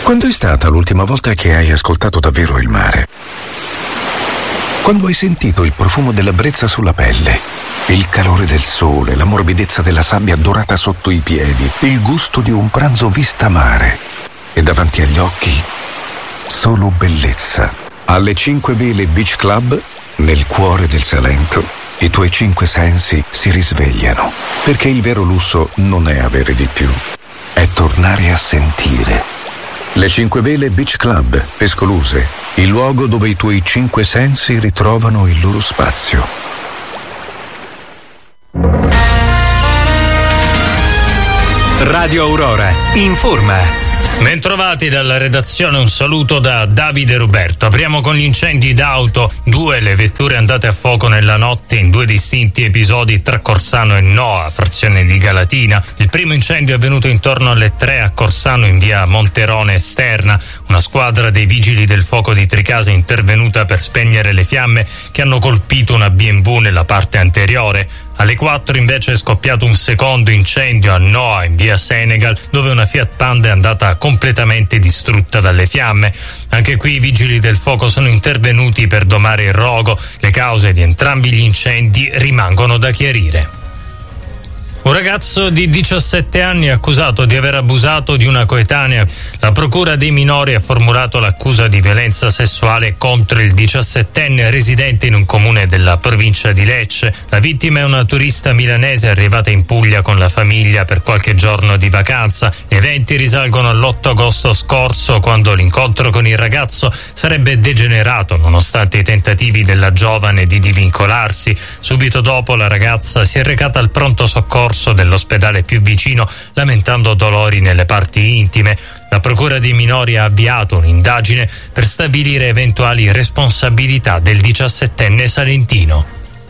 Quando è stata l'ultima volta che hai ascoltato davvero il mare? Quando hai sentito il profumo della brezza sulla pelle, il calore del sole, la morbidezza della sabbia dorata sotto i piedi, il gusto di un pranzo vista mare e davanti agli occhi solo bellezza. Alle 5 Vele Beach Club, nel cuore del Salento, i tuoi 5 sensi si risvegliano, perché il vero lusso non è avere di più, è tornare a sentire. Le 5 Vele Beach Club, Pescoluse, il luogo dove i tuoi 5 sensi ritrovano il loro spazio. Radio Aurora informa. Bentrovati dalla redazione, un saluto da Davide Ruberto. Apriamo con gli incendi d'auto, 2 le vetture andate a fuoco nella notte in 2 distinti episodi tra Corsano e Noa, frazione di Galatina. Il primo incendio è avvenuto intorno alle 3 a Corsano in via Monterone Esterna. Una squadra dei vigili del fuoco di Tricase è intervenuta per spegnere le fiamme che hanno colpito una B&W nella parte anteriore. Alle 4 invece è scoppiato un secondo incendio a Noa in via Senegal, dove una Fiat Panda è andata completamente distrutta dalle fiamme. Anche qui i vigili del fuoco sono intervenuti per domare il rogo. Le cause di entrambi gli incendi rimangono da chiarire. Un ragazzo di 17 anni è accusato di aver abusato di una coetanea. La procura dei minori ha formulato l'accusa di violenza sessuale contro il 17enne residente in un comune della provincia di Lecce. La vittima è una turista milanese arrivata in Puglia con la famiglia per qualche giorno di vacanza. Gli eventi risalgono all'8 agosto scorso, quando l'incontro con il ragazzo sarebbe degenerato nonostante i tentativi della giovane di divincolarsi. Subito dopo la ragazza si è recata al pronto soccorso dell'ospedale più vicino, lamentando dolori nelle parti intime. La procura dei minori ha avviato un'indagine per stabilire eventuali responsabilità del 17enne salentino.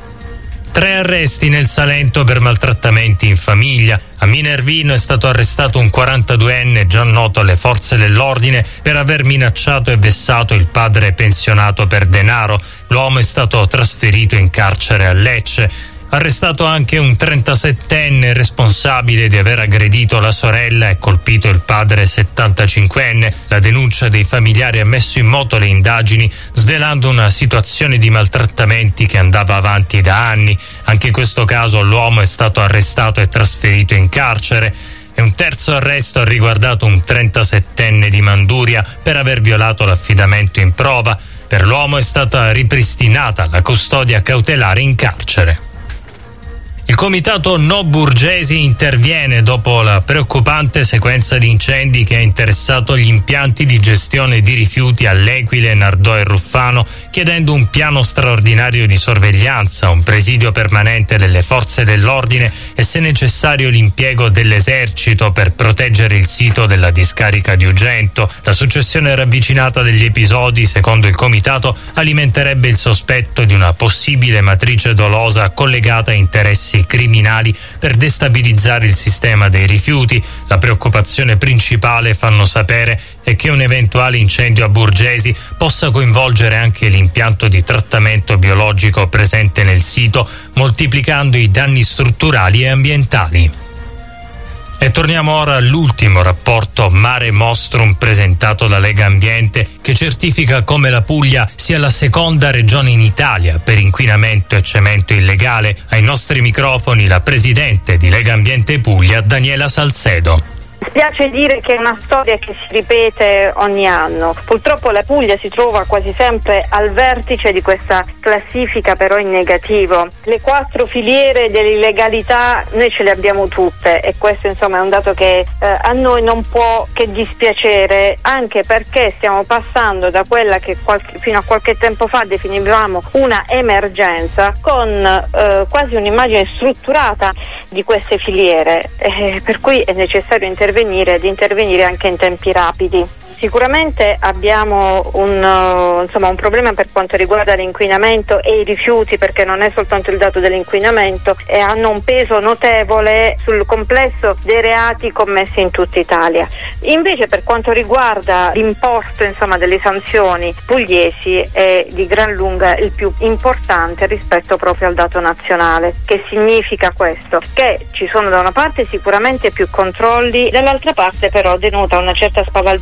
3 arresti nel Salento per maltrattamenti in famiglia. A Minervino è stato arrestato un 42enne già noto alle forze dell'ordine per aver minacciato e vessato il padre pensionato per denaro. L'uomo è stato trasferito in carcere a Lecce. Arrestato anche un 37enne responsabile di aver aggredito la sorella e colpito il padre 75enne. La denuncia dei familiari ha messo in moto le indagini, svelando una situazione di maltrattamenti che andava avanti da anni. Anche in questo caso l'uomo è stato arrestato e trasferito in carcere. E un terzo arresto ha riguardato un 37enne di Manduria per aver violato l'affidamento in prova. Per l'uomo è stata ripristinata la custodia cautelare in carcere. Il comitato No Burgesi interviene dopo la preoccupante sequenza di incendi che ha interessato gli impianti di gestione di rifiuti all'Equile, Nardò e Ruffano, chiedendo un piano straordinario di sorveglianza, un presidio permanente delle forze dell'ordine e, se necessario, l'impiego dell'esercito per proteggere il sito della discarica di Ugento. La successione ravvicinata degli episodi, secondo il comitato, alimenterebbe il sospetto di una possibile matrice dolosa collegata a interessi criminali per destabilizzare il sistema dei rifiuti. La preoccupazione principale, fanno sapere, è che un eventuale incendio a Burgesi possa coinvolgere anche l'impianto di trattamento biologico presente nel sito, moltiplicando i danni strutturali e ambientali. E torniamo ora all'ultimo rapporto Mare Nostrum presentato da Lega Ambiente, che certifica come la Puglia sia la seconda regione in Italia per inquinamento e cemento illegale. Ai nostri microfoni la presidente di Lega Ambiente Puglia, Daniela Salcedo. Spiace dire che è una storia che si ripete ogni anno. Purtroppo la Puglia si trova quasi sempre al vertice di questa classifica, però in negativo. Le 4 filiere dell'illegalità noi ce le abbiamo tutte, e questo insomma è un dato che a noi non può che dispiacere, anche perché stiamo passando da quella che fino a qualche tempo fa definivamo una emergenza, con quasi un'immagine strutturata di queste filiere, per cui è necessario intervenire anche in tempi rapidi. Sicuramente abbiamo un problema per quanto riguarda l'inquinamento e i rifiuti, perché non è soltanto il dato dell'inquinamento, e hanno un peso notevole sul complesso dei reati commessi in tutta Italia. Invece per quanto riguarda l'imposto delle sanzioni pugliesi è di gran lunga il più importante rispetto proprio al dato nazionale. Che significa questo? Che ci sono da una parte sicuramente più controlli, dall'altra parte però denota una certa spavalderia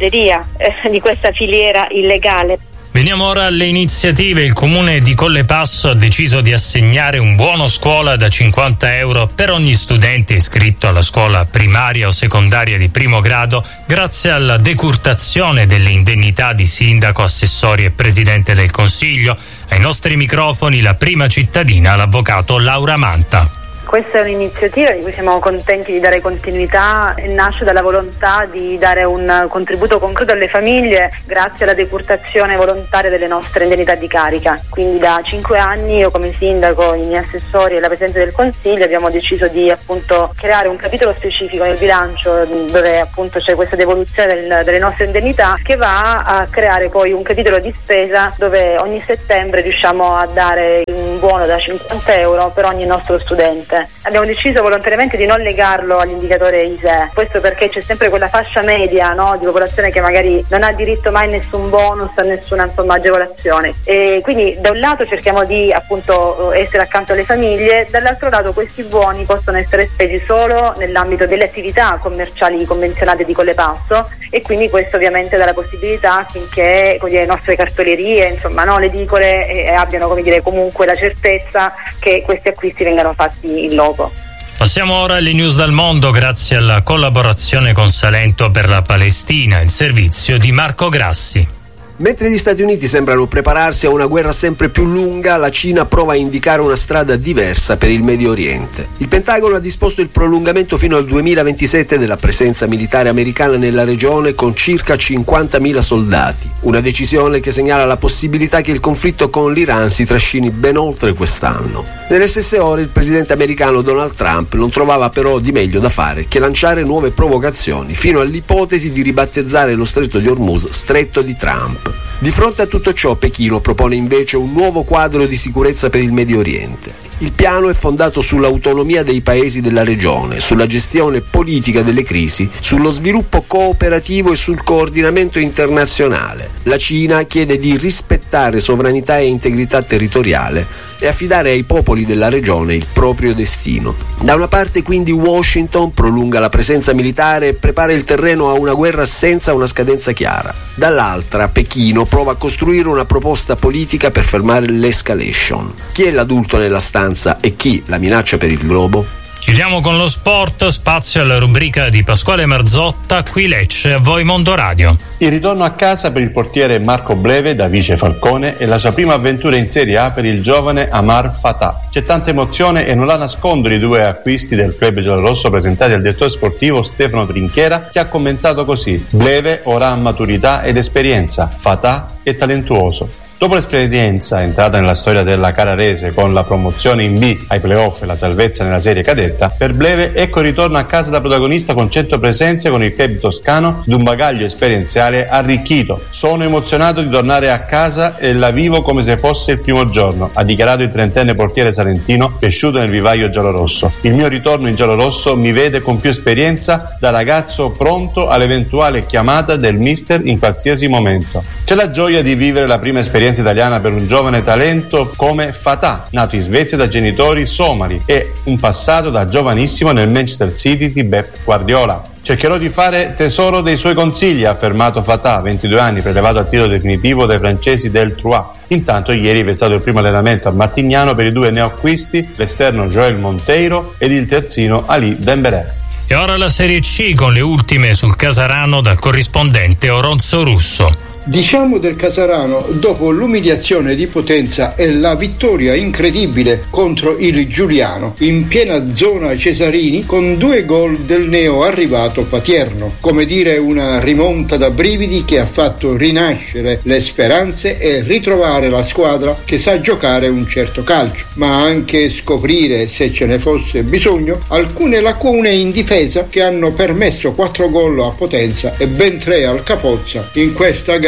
di questa filiera illegale. Veniamo ora alle iniziative. Il comune di Collepasso ha deciso di assegnare un buono scuola da 50 euro per ogni studente iscritto alla scuola primaria o secondaria di primo grado, grazie alla decurtazione delle indennità di sindaco, assessori e presidente del Consiglio. Ai nostri microfoni la prima cittadina, l'avvocato Laura Manta. Questa è un'iniziativa di cui siamo contenti di dare continuità e nasce dalla volontà di dare un contributo concreto alle famiglie grazie alla decurtazione volontaria delle nostre indennità di carica. Quindi da 5 anni io come sindaco, i miei assessori e la Presidente del Consiglio abbiamo deciso di appunto creare un capitolo specifico nel bilancio dove appunto c'è questa devoluzione delle nostre indennità, che va a creare poi un capitolo di spesa dove ogni settembre riusciamo a dare un buono da 50 euro per ogni nostro studente. Abbiamo deciso volontariamente di non legarlo all'indicatore ISEE, questo perché c'è sempre quella fascia media, no, di popolazione che magari non ha diritto mai a nessun bonus, a nessuna agevolazione, e quindi da un lato cerchiamo di appunto essere accanto alle famiglie, dall'altro lato questi buoni possono essere spesi solo nell'ambito delle attività commerciali convenzionate di Collepasso, e quindi questo ovviamente dà la possibilità affinché le nostre cartolerie, insomma, no, le edicole abbiano comunque la certezza che questi acquisti vengano fatti in loco. Passiamo ora alle news dal mondo grazie alla collaborazione con Salento per la Palestina, il servizio di Marco Grassi. Mentre gli Stati Uniti sembrano prepararsi a una guerra sempre più lunga, la Cina prova a indicare una strada diversa per il Medio Oriente. Il Pentagono ha disposto il prolungamento fino al 2027 della presenza militare americana nella regione con circa 50.000 soldati. Una decisione che segnala la possibilità che il conflitto con l'Iran si trascini ben oltre quest'anno. Nelle stesse ore il presidente americano Donald Trump non trovava però di meglio da fare che lanciare nuove provocazioni, fino all'ipotesi di ribattezzare lo stretto di Hormuz Stretto di Trump. Di fronte a tutto ciò, Pechino propone invece un nuovo quadro di sicurezza per il Medio Oriente. Il piano è fondato sull'autonomia dei paesi della regione, sulla gestione politica delle crisi, sullo sviluppo cooperativo e sul coordinamento internazionale. La Cina chiede di rispettare sovranità e integrità territoriale e affidare ai popoli della regione il proprio destino. Da una parte quindi Washington prolunga la presenza militare e prepara il terreno a una guerra senza una scadenza chiara. Dall'altra Pechino prova a costruire una proposta politica per fermare l'escalation. Chi è l'adulto nella stanza e chi la minaccia per il globo? Chiudiamo con lo sport, spazio alla rubrica di Pasquale Marzotta, qui Lecce, a voi Mondo Radio. Il ritorno a casa per il portiere Marco Bleve da vice Falcone e la sua prima avventura in Serie A per il giovane Amar Fatah. C'è tanta emozione e non la nascondono i due acquisti del club giallorosso presentati al direttore sportivo Stefano Trinchera, che ha commentato così: Bleve ora ha maturità ed esperienza, Fatah è talentuoso. Dopo l'esperienza entrata nella storia della Carrarese con la promozione in B ai playoff e la salvezza nella serie cadetta, per Bleve ecco il ritorno a casa da protagonista con 100 presenze con il club toscano ed un bagaglio esperienziale arricchito. Sono emozionato di tornare a casa e la vivo come se fosse il primo giorno, ha dichiarato il 30enne portiere salentino cresciuto nel vivaio giallorosso. Il mio ritorno in giallorosso mi vede con più esperienza, da ragazzo pronto all'eventuale chiamata del mister in qualsiasi momento. C'è la gioia di vivere la prima esperienza italiana per un giovane talento come Fatah, nato in Svezia da genitori somali e un passato da giovanissimo nel Manchester City di Pep Guardiola. Cercherò di fare tesoro dei suoi consigli, ha affermato Fatah, 22 anni, prelevato a tiro definitivo dai francesi del Troyes. Intanto ieri vi è stato il primo allenamento a Martignano per i due neoacquisti, l'esterno Joel Monteiro ed il terzino Ali Dembélé. E ora la Serie C con le ultime sul Casarano dal corrispondente Oronzo Russo. Diciamo del Casarano, dopo l'umiliazione di Potenza e la vittoria incredibile contro il Giuliano in piena zona Cesarini con 2 gol del neo arrivato Patierno, come dire una rimonta da brividi che ha fatto rinascere le speranze e ritrovare la squadra che sa giocare un certo calcio, ma anche scoprire, se ce ne fosse bisogno, alcune lacune in difesa che hanno permesso 4 gol a Potenza e ben 3 al Capozza in questa gara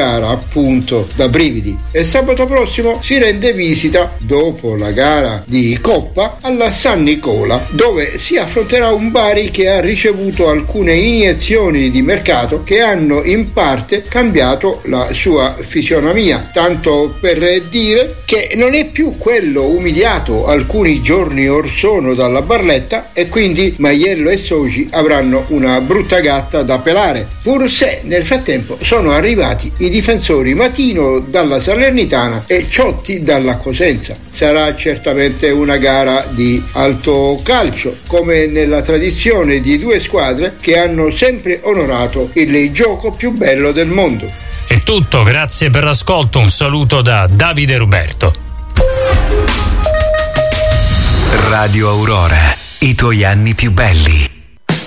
gara appunto da brividi. E sabato prossimo si rende visita, dopo la gara di Coppa, alla San Nicola, dove si affronterà un Bari che ha ricevuto alcune iniezioni di mercato che hanno in parte cambiato la sua fisionomia, tanto per dire che non è più quello umiliato alcuni giorni or sono dalla Barletta, e quindi Maiello e soci avranno una brutta gatta da pelare, pur se nel frattempo sono arrivati i difensori Matino dalla Salernitana e Ciotti dalla Cosenza. Sarà certamente una gara di alto calcio, come nella tradizione di due squadre che hanno sempre onorato il gioco più bello del mondo. È tutto, grazie per l'ascolto, un saluto da Davide Ruberto. Radio Aurora, i tuoi anni più belli.